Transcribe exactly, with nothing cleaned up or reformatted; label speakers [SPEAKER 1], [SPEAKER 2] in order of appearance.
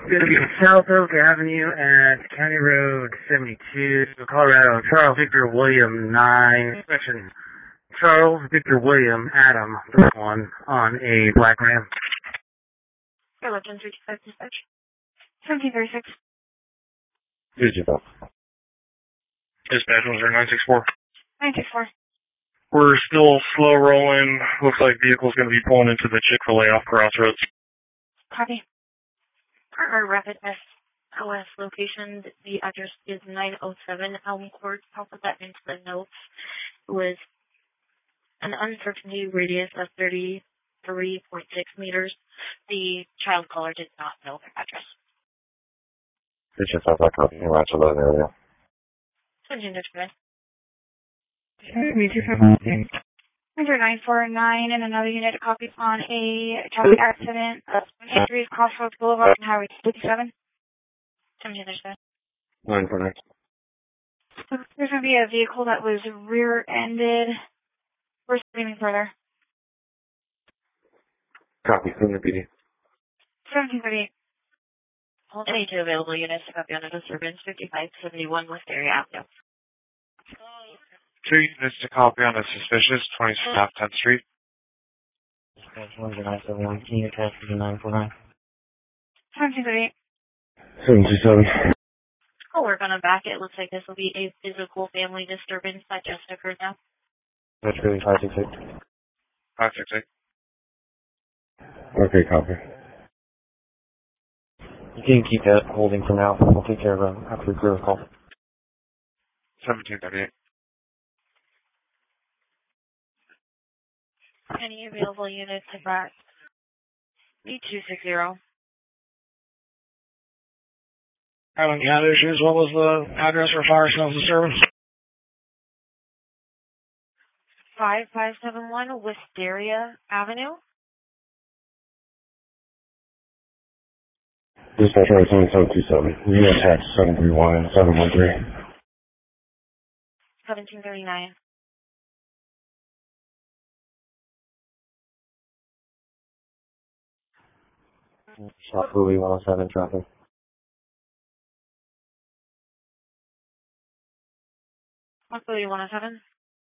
[SPEAKER 1] Going to be South Oak Avenue at County Road seventy-two, Colorado. Charles Victor William nine. Inspection. Charles Victor William Adam one on a black Ram.
[SPEAKER 2] eleven thirty-five dispatch. seventeen thirty-six.
[SPEAKER 3] Digital.
[SPEAKER 4] Dispatch one zero nine six four.
[SPEAKER 2] nine six four.
[SPEAKER 4] We're still slow rolling. Looks like vehicle's going to be pulling into the Chick-fil-A off Crossroads.
[SPEAKER 2] Copy. For our rapid S O S location, the address is nine oh seven Elm Court. I'll put that into the notes. It was an uncertainty radius of thirty-three point six meters. The child caller did not know their address.
[SPEAKER 3] This just sounds like a Rancho Loan area.
[SPEAKER 2] seventeen thirty-five.
[SPEAKER 5] Hundred nine four nine and another unit copies on a traffic accident of twenty-three Crossroads Boulevard and Highway fifty-seven.
[SPEAKER 2] seventeen thirty-five.
[SPEAKER 3] nine four nine.
[SPEAKER 5] So there's going to be a vehicle that was rear-ended. We're screaming further.
[SPEAKER 3] Copy from the P D.
[SPEAKER 5] seventeen thirty-eight.
[SPEAKER 2] Hold any two available units to copy on a disturbance fifty-five seventy-one West Area Avenue.
[SPEAKER 4] Two units to copy on a suspicious twenty South tenth Street.
[SPEAKER 1] one zero nine seven one. Can you transfer to nine four nine?
[SPEAKER 5] seventeen thirty-eight.
[SPEAKER 3] seven two seven.
[SPEAKER 2] I'll work on a back. It looks like this will be a physical family disturbance that just occurred now.
[SPEAKER 3] That's really five six eight.
[SPEAKER 4] five six eight.
[SPEAKER 3] Okay, copy.
[SPEAKER 1] You can keep that holding for now. We'll take care of it after we clear the call.
[SPEAKER 4] seventeen thirty-eight.
[SPEAKER 2] Any available units to back B two six zero.
[SPEAKER 4] Having cat issues. What was the address for fire sales disturbance?
[SPEAKER 2] five five seven one Wisteria Avenue.
[SPEAKER 3] Dispatch right seven two seven. U S Hatch seven three one seven one three.
[SPEAKER 2] seventeen thirty-nine.
[SPEAKER 3] South Louis one oh seven traffic.
[SPEAKER 2] one oh seven.